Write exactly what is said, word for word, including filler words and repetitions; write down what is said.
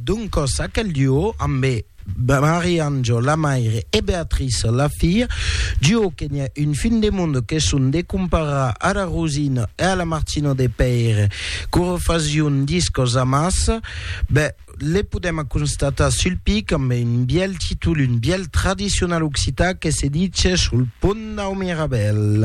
dunque sa quel duo ambe Mariangelo la madre e Beatrice la figlia, duo che è un film del mondo che sono decomparà alla Rosina e alla Martino de Peire che fanno un disco a massa. Beh, le possiamo constatare sul pic come un bel titolo, un bel tradizionale occità che si dice sul Pont da Mirabel.